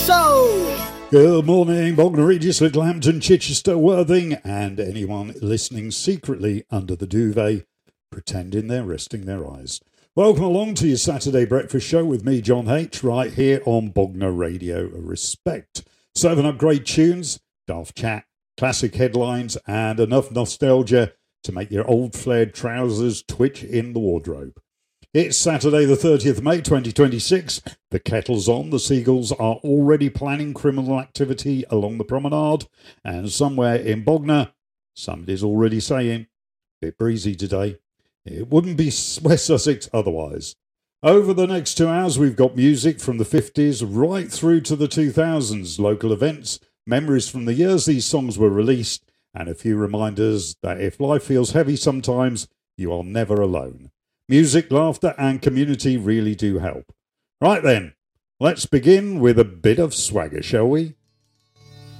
Good morning, Bognor Regis, Littlehampton, Chichester, Worthing, and anyone listening secretly under the duvet, pretending they're resting their eyes. Welcome along to your Saturday breakfast show with me, John H., right here on Bognor Radio Respect. Serving up great tunes, daft chat, classic headlines, and enough nostalgia to make your old flared trousers twitch in the wardrobe. It's Saturday the 30th of May 2026. The kettle's on. The seagulls are already planning criminal activity along the promenade. And somewhere in Bognor, somebody's already saying, bit breezy today. It wouldn't be West Sussex otherwise. Over the next 2 hours, we've got music from the 50s right through to the 2000s, local events, memories from the years these songs were released, and a few reminders that if life feels heavy sometimes, you are never alone. Music, laughter, and community really do help. Right then, let's begin with a bit of swagger, shall we?